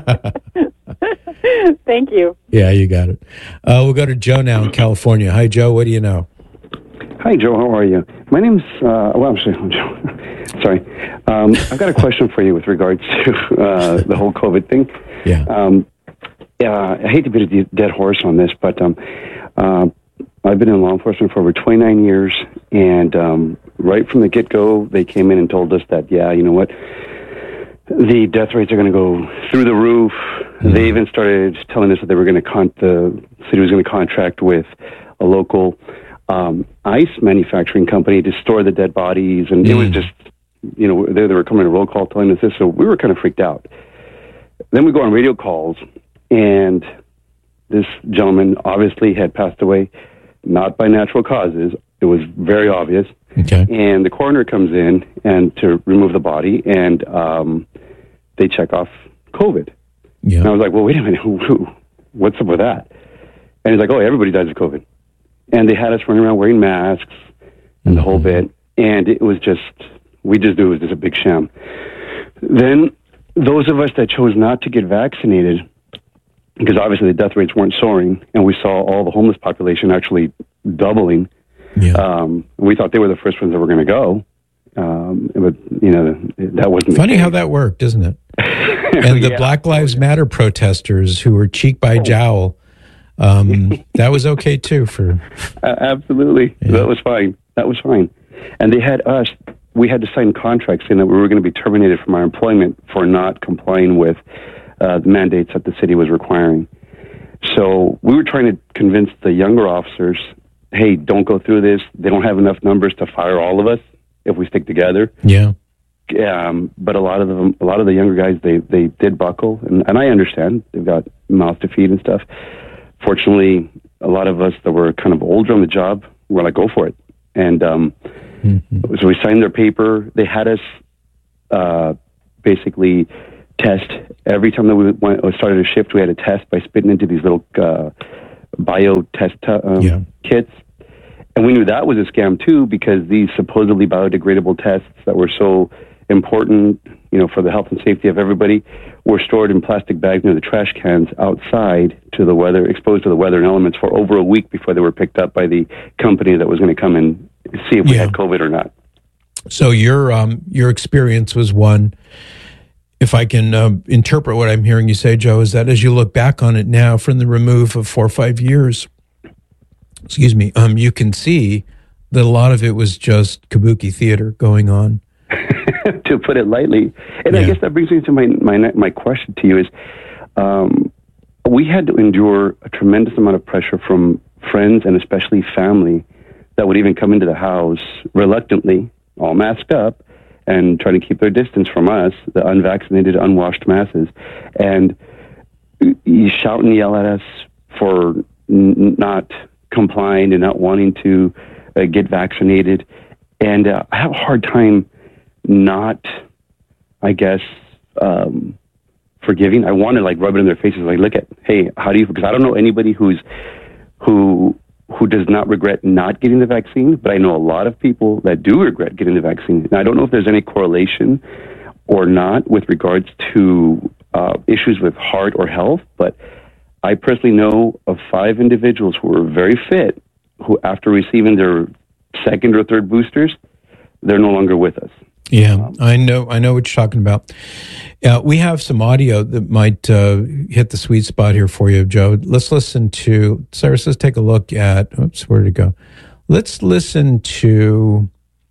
Thank you. Yeah, you got it. Uh, we'll go to Joe now in California. Hi, Joe. What do you know? Hi, Joe. How are you? My name's, uh, well, I'm sorry, Joe. sorry. Um, I've got a question for you with regards to uh, the whole COVID thing. Yeah. Um, yeah. I hate to beat a dead horse on this, but um, uh, I've been in law enforcement for over twenty-nine years, and um, right from the get-go, they came in and told us that, yeah, you know what, the death rates are going to go through the roof. Mm-hmm. They even started telling us that they were going to, con- the city was going to contract with a local um, ice manufacturing company to store the dead bodies, and mm-hmm. it was just, you know, they, they were coming to roll call telling us this, so we were kind of freaked out. Then we go on radio calls, and this gentleman obviously had passed away, not by natural causes. It was very obvious. Okay. And the coroner comes in and to remove the body, and um, they check off COVID. Yeah. And I was like, well, wait a minute, what's up with that? And he's like, oh, everybody dies of COVID. And they had us running around wearing masks and mm-hmm. the whole bit. And it was just, we just knew it was just a big sham. Then those of us that chose not to get vaccinated, because obviously the death rates weren't soaring, and we saw all the homeless population actually doubling. Yeah. Um, we thought they were the first ones that were going to go. Um, but, you know, that wasn't funny how that worked, isn't it? And the yeah. Black Lives Matter protesters who were cheek by jowl, um, that was okay too for... Uh, absolutely. Yeah. That was fine. That was fine. And they had us we had to sign contracts saying that we were going to be terminated from our employment for not complying with uh, the mandates that the city was requiring. So we were trying to convince the younger officers, hey, don't go through this. They don't have enough numbers to fire all of us if we stick together. Yeah. Um, but a lot of them, a lot of the younger guys, they, they did buckle, and, and I understand they've got mouths to feed and stuff. Fortunately, a lot of us that were kind of older on the job were like, go for it. And um, mm-hmm. so we signed their paper. They had us uh, basically test every time that we went or started a shift. We had a test by spitting into these little uh, bio test um, yeah. kits. And we knew that was a scam too, because these supposedly biodegradable tests that were so important, you know, for the health and safety of everybody, were stored in plastic bags near the trash cans outside to the weather, exposed to the weather and elements for over a week before they were picked up by the company that was going to come and see if we yeah. had COVID or not. So your um, your experience was one, if I can uh, interpret what I'm hearing you say, Joe, is that as you look back on it now from the remove of four or five years, excuse me, um, you can see that a lot of it was just kabuki theater going on. To put it lightly. And yeah. I guess that brings me to my, my, my question to you is, um, we had to endure a tremendous amount of pressure from friends and especially family that would even come into the house reluctantly, all masked up, and try to keep their distance from us, the unvaccinated, unwashed masses. And you shout and yell at us for n- not complying and not wanting to uh, get vaccinated. And uh, I have a hard time not, I guess, um, forgiving. I want to like rub it in their faces, like, look at, hey, how do you? Because I don't know anybody who's who who does not regret not getting the vaccine, but I know a lot of people that do regret getting the vaccine. And I don't know if there's any correlation or not with regards to uh, issues with heart or health, but I personally know of five individuals who are very fit, who after receiving their second or third boosters, they're no longer with us. Yeah, I know. I know what you're talking about. Uh, we have some audio that might uh, hit the sweet spot here for you, Joe. Let's listen to Cyrus. Let's take a look at. Oops, where did it go? Let's listen to.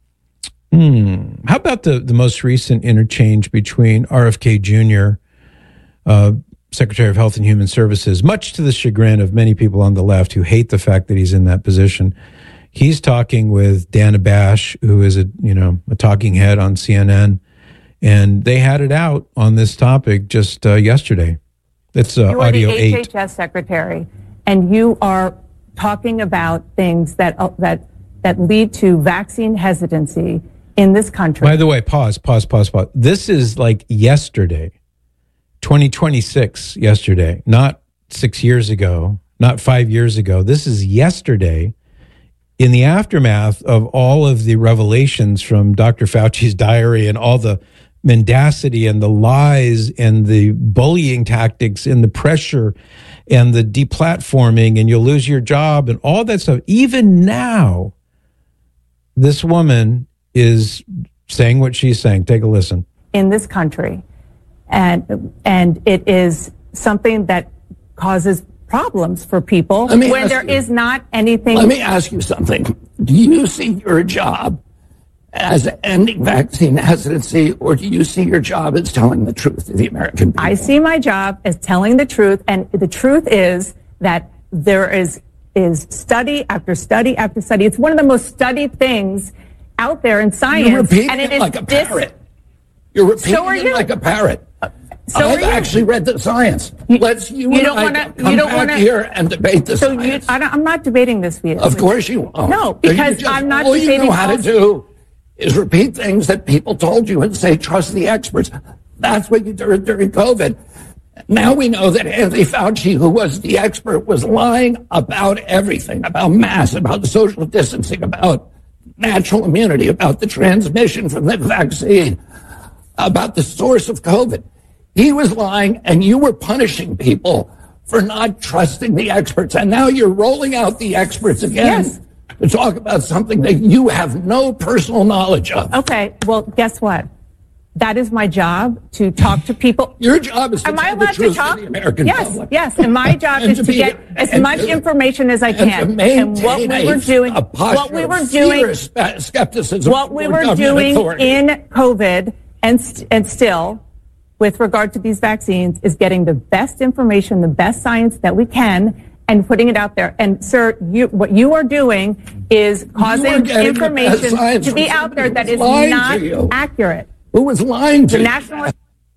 Hmm. How about the the most recent interchange between R F K Junior, uh, Secretary of Health and Human Services, much to the chagrin of many people on the left who hate the fact that he's in that position. He's talking with Dana Bash, who is a you know a talking head on C N N, and they had it out on this topic just uh, yesterday. It's uh, audio eight. You're the H H S secretary, and you are talking about things that uh, that that lead to vaccine hesitancy in this country. By the way, pause, pause, pause, pause. This is like yesterday, twenty twenty-six. Yesterday, not six years ago, not five years ago. This is yesterday. In the aftermath of all of the revelations from Doctor Fauci's diary and all the mendacity and the lies and the bullying tactics and the pressure and the deplatforming and you'll lose your job and all that stuff, even now, this woman is saying what she's saying. Take a listen. In this country, and and it is something that causes problems for people when there you, is not anything. Let me ask you something. Do you see your job as ending vaccine hesitancy, or do you see your job as telling the truth to the American people? I see my job as telling the truth, and the truth is that there is is study after study after study. It's one of the most studied things out there in science. You're repeating and it, it is like a dis- parrot. You're repeating so it you. like a parrot. So I've actually read the science. Let's you, you and don't I wanna, come you don't back wanna, here and debate the so science. You, I don't, I'm not debating this with you. Of course you won't. No, because just, I'm not all debating. All you know how all... to do is repeat things that people told you and say, trust the experts. That's what you did during COVID. Now we know that Anthony Fauci, who was the expert, was lying about everything, about masks, about the social distancing, about natural immunity, about the transmission from the vaccine, about the source of COVID. He was lying, and you were punishing people for not trusting the experts. And now you're rolling out the experts again yes. to talk about something that you have no personal knowledge of. Okay, well, guess what? that is my job, to talk to people. Your job is to Am I tell the allowed to truth talk? to the American yes, public. yes. And my job And is to to be- get as and much to- information as I and can. to maintain And what we were a- doing, a posture what we of were fear doing, and spe- skepticism what we toward were government doing authority. in COVID and st- and still, with regard to these vaccines, is getting the best information, the best science that we can, and putting it out there. And sir, you, what you are doing is causing getting the best information science to be from out there that somebody is who's lying not to you. accurate. Who was lying to The you? national.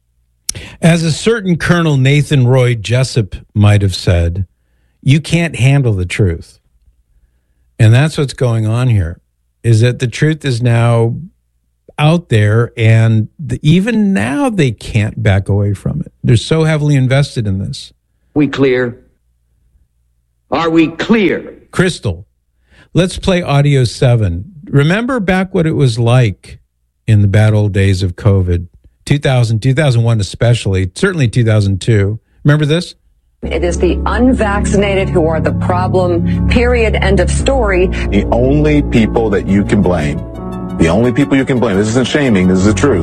As a certain Colonel Nathan Roy Jessup might have said, you can't handle the truth. And that's what's going on here, is that the truth is now out there, and the, even now they can't back away from it. They're so heavily invested in this. We clear? Are we clear? Crystal, let's play audio seven. Remember back what it was like in the bad old days of COVID, two thousand, two thousand one especially, certainly two thousand two. Remember this? It is the unvaccinated who are the problem, period, end of story. The only people that you can blame, the only people you can blame, this isn't shaming, this is the truth.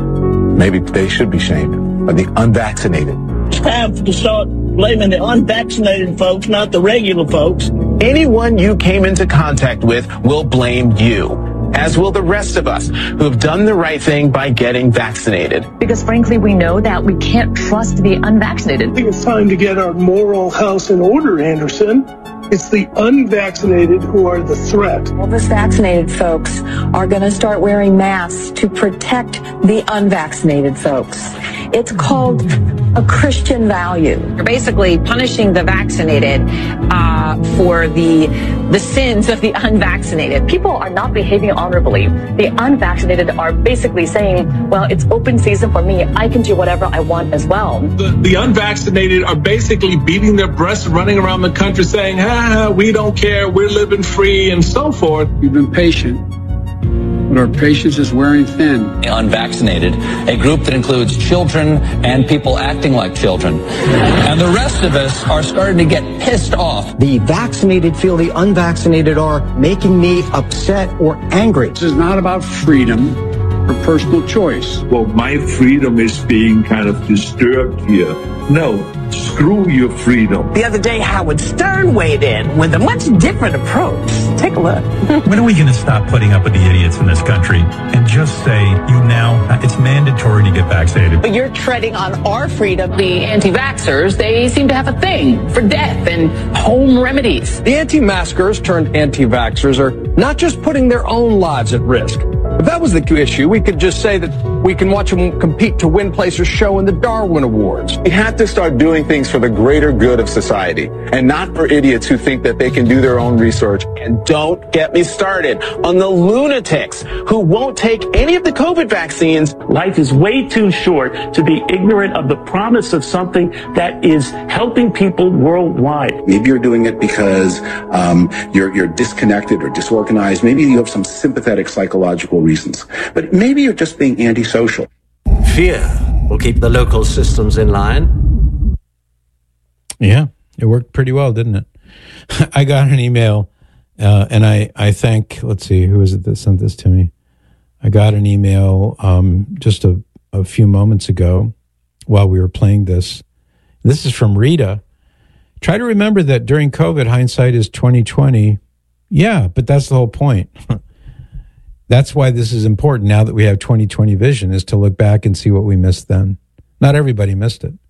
Maybe they should be shamed, are the unvaccinated. It's time to start blaming the unvaccinated folks, not the regular folks. Anyone you came into contact with will blame you, as will the rest of us who have done the right thing by getting vaccinated. Because frankly, we know that we can't trust the unvaccinated. I think it's time to get our moral house in order, Anderson. It's the unvaccinated who are the threat. All these vaccinated folks are going to start wearing masks to protect the unvaccinated folks. It's called a Christian value. You're basically punishing the vaccinated uh, for the the sins of the unvaccinated. People are not behaving honorably. The unvaccinated are basically saying, well, it's open season for me. I can do whatever I want as well. The, the unvaccinated are basically beating their breasts, running around the country saying, ah, we don't care, we're living free, and so forth. We've been patient, but our patience is wearing thin. Unvaccinated, a group that includes children and people acting like children. And the rest of us are starting to get pissed off. The vaccinated feel the unvaccinated are making me upset or angry. This is not about freedom or personal choice. Well, my freedom is being kind of disturbed here. No, screw your freedom. The other day, Howard Stern weighed in with a much different approach. Take a look. When are we going to stop putting up with the idiots in this country and just say, you now, it's mandatory to get vaccinated? But you're treading on our freedom. The anti-vaxxers, they seem to have a thing for death and home remedies. The anti-maskers turned anti-vaxxers are not just putting their own lives at risk. If that was the issue, we could just say that we can watch them compete to win place or show in the Darwin Awards. We have to start doing things for the greater good of society and not for idiots who think that they can do their own research. And don't get me started on the lunatics who won't take any of the COVID vaccines. Life is way too short to be ignorant of the promise of something that is helping people worldwide. Maybe you're doing it because um, you're, you're disconnected or disorganized. Maybe you have some sympathetic psychological reasons. But maybe you're just being antisocial. Fear will keep the local systems in line. Yeah, it worked pretty well, didn't it? I got an email, uh, and I, I thank, let's see, who is it that sent this to me? I got an email um, just a, a few moments ago while we were playing this. This is from Rita. Try to remember that during COVID, hindsight is twenty twenty. Yeah, but that's the whole point. That's why this is important now that we have twenty twenty vision, is to look back and see what we missed then. Not everybody missed it.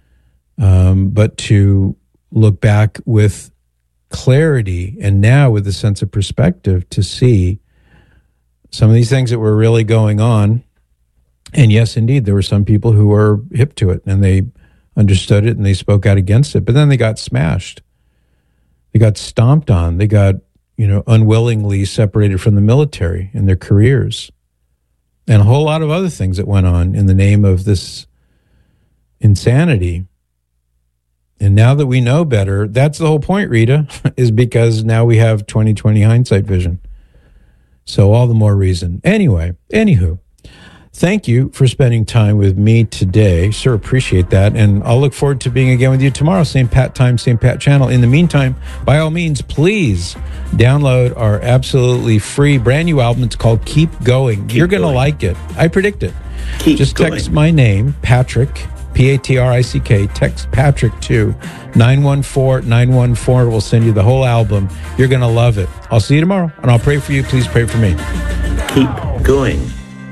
Um, but to look back with clarity and now with a sense of perspective to see some of these things that were really going on. And yes, indeed, there were some people who were hip to it and they understood it and they spoke out against it, but then they got smashed. They got stomped on. They got, you know, unwillingly separated from the military in their careers, and a whole lot of other things that went on in the name of this insanity. And now that we know better, that's the whole point, Rita, is because now we have twenty twenty hindsight vision. So all the more reason. Anyway, anywho, thank you for spending time with me today. Sure appreciate that. And I'll look forward to being again with you tomorrow. Same Pat time, same Pat channel. In the meantime, by all means, please download our absolutely free brand new album. It's called Keep Going. Keep You're going to like it. I predict it. Keep Just going. text my name, Patrick, P A T R I C K. Text Patrick to nine one four nine one four. We'll send you the whole album. You're going to love it. I'll see you tomorrow, and I'll pray for you. Please pray for me. Keep going.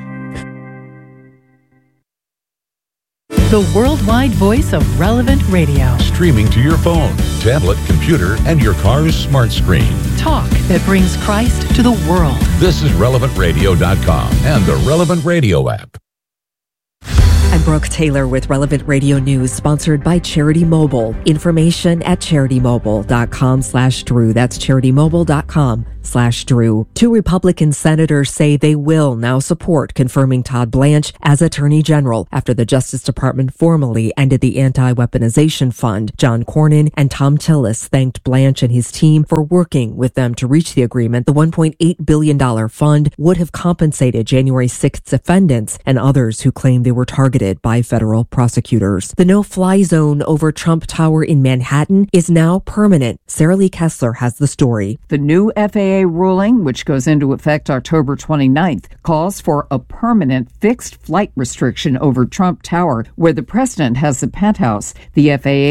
The worldwide voice of Relevant Radio. Streaming to your phone, tablet, computer, and your car's smart screen. Talk that brings Christ to the world. This is relevant radio dot com and the Relevant Radio app. I'm Brooke Taylor with Relevant Radio News, sponsored by Charity Mobile. Information at charitymobile.com slash Drew. That's charitymobile.com slash Drew. Two Republican senators say they will now support confirming Todd Blanche as Attorney General after the Justice Department formally ended the Anti-Weaponization Fund. John Cornyn and Tom Tillis thanked Blanche and his team for working with them to reach the agreement. The one point eight billion dollars fund would have compensated January sixth defendants and others who claimed they were targeted by federal prosecutors. The no-fly zone over Trump Tower in Manhattan is now permanent. Sarah Lee Kessler has the story. The new F A A ruling, which goes into effect October twenty-ninth, calls for a permanent fixed flight restriction over Trump Tower, where the president has the penthouse. The F A A